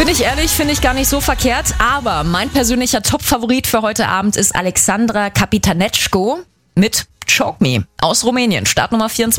Bin ich ehrlich, finde ich gar nicht so verkehrt. Aber mein persönlicher Top-Favorit für heute Abend ist Alexandra Kapitanetschko mit Choke Me aus Rumänien. Startnummer 24.